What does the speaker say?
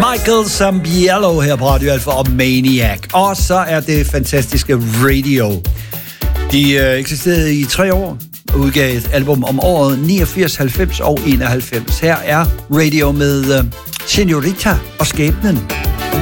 Michael Zambiello her på Radio Alpha og Maniac. Og så er det fantastiske Radio. De eksisterede i 3 år og udgav et album om året 89, 90 og 91. Her er Radio med Senorita og Skæbnen.